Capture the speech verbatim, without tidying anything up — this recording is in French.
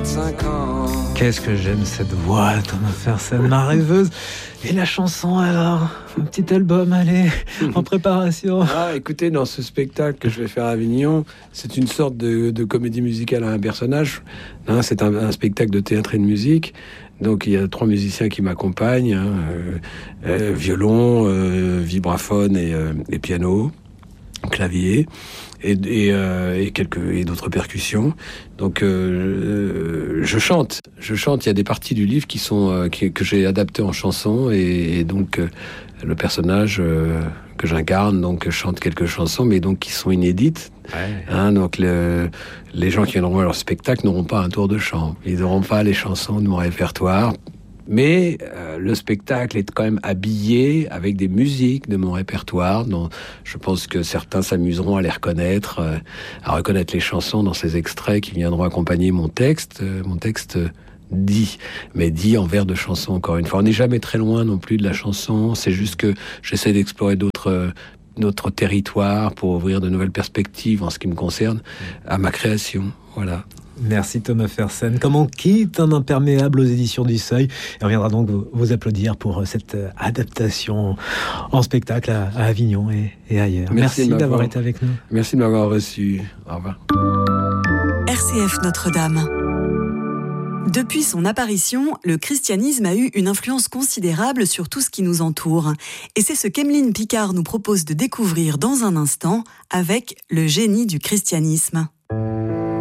de cinq ans. Qu'est-ce que j'aime cette voix, Thomas Fersen, ma rêveuse. Et la chanson alors, un petit album, allez, en préparation. Ah, écoutez, dans ce spectacle que je vais faire à Avignon, c'est une sorte de, de comédie musicale à un personnage. Hein, c'est un, un spectacle de théâtre et de musique. Donc il y a trois musiciens qui m'accompagnent, hein, euh, euh, violon, euh, vibraphone et, euh, et piano, clavier. Et, et, euh, et quelques et d'autres percussions. Donc euh, je chante, je chante. Il y a des parties du livre qui sont euh, qui, que j'ai adaptées en chanson et, et donc euh, le personnage euh, que j'incarne donc chante quelques chansons, mais donc qui sont inédites. Ouais. Hein, donc le, les gens qui viendront à leur spectacle n'auront pas un tour de chant. Ils n'auront pas les chansons de mon répertoire. Mais euh, le spectacle est quand même habillé avec des musiques de mon répertoire, dont je pense que certains s'amuseront à les reconnaître, euh, à reconnaître les chansons dans ces extraits qui viendront accompagner mon texte, euh, mon texte dit, mais dit en vers de chanson encore une fois. On n'est jamais très loin non plus de la chanson, c'est juste que j'essaie d'explorer d'autres... Euh, notre territoire pour ouvrir de nouvelles perspectives en ce qui me concerne à ma création. Voilà. Merci Thomas Fersen. Comme on quitte un imperméable aux éditions du Seuil, et on viendra donc vous, vous applaudir pour cette adaptation en spectacle à, à Avignon et, et ailleurs. Merci, Merci d'avoir été avec nous. Merci de m'avoir reçu. Au revoir. R C F Notre-Dame. Depuis son apparition, le christianisme a eu une influence considérable sur tout ce qui nous entoure. Et c'est ce qu'Emeline Picard nous propose de découvrir dans un instant avec le génie du christianisme.